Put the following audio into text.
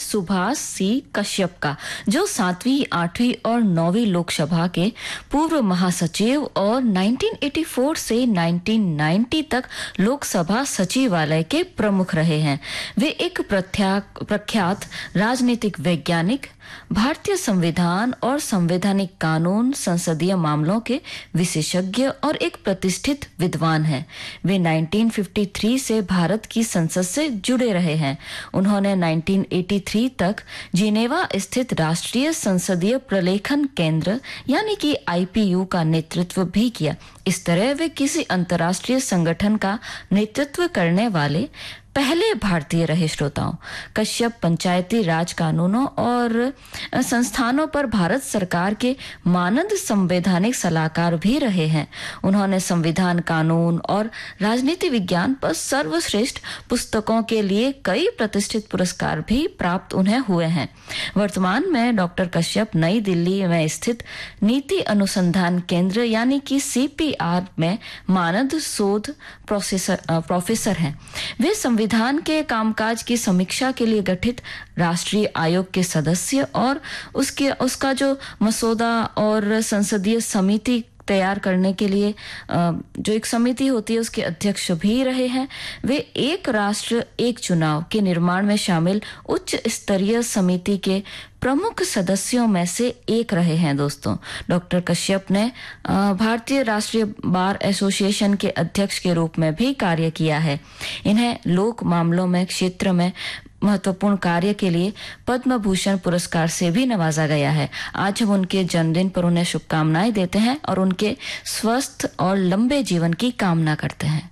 सुभाष सी कश्यप का, जो 7वीं, 8वीं और 9वीं लोकसभा के पूर्व महासचिव और 1984 से 1990 तक लोकसभा सचिवालय के प्रमुख रहे हैं। वे एक प्रख्यात राजनीतिक वैज्ञानिक, भारतीय संविधान और संवैधानिक कानून, संसदीय मामलों के विशेषज्ञ और एक प्रतिष्ठित विद्वान हैं। वे 1953 से भारत की संसद से जुड़े रहे हैं। उन्होंने 1983 तक जिनेवा स्थित राष्ट्रीय संसदीय प्रलेखन केंद्र यानी कि IPU का नेतृत्व भी किया। इस तरह वे किसी अंतर्राष्ट्रीय संगठन का नेतृत्व करने वाले पहले भारतीय रहे। श्रोताओं, कश्यप पंचायती राज कानूनों और संस्थानों पर भारत सरकार के मानद संवैधानिक सलाहकार भी रहे हैं। उन्होंने संविधान, कानून और राजनीति विज्ञान पर सर्वश्रेष्ठ पुस्तकों के लिए कई प्रतिष्ठित पुरस्कार भी प्राप्त उन्हें हुए हैं। वर्तमान में डॉक्टर कश्यप नई दिल्ली में स्थित नीति अनुसंधान केंद्र यानी कि CPR में मानद शोध प्रोफेसर हैं। वे संविधान के कामकाज की समीक्षा के लिए गठित राष्ट्रीय आयोग के सदस्य और उसका जो मसौदा और संसदीय समिति तैयार करने के लिए जो एक समिति होती है उसके अध्यक्ष भी रहे हैं। वे एक राष्ट्र एक चुनाव के निर्माण में शामिल उच्च स्तरीय समिति के प्रमुख सदस्यों में से एक रहे हैं। दोस्तों, डॉक्टर कश्यप ने भारतीय राष्ट्रीय बार एसोसिएशन के अध्यक्ष के रूप में भी कार्य किया है। इन्हें लोक मामलों में क्षेत्र में महत्वपूर्ण कार्य के लिए पद्म भूषण पुरस्कार से भी नवाजा गया है। आज हम उनके जन्मदिन पर उन्हें शुभकामनाएं देते हैं और उनके स्वस्थ और लंबे जीवन की कामना करते हैं।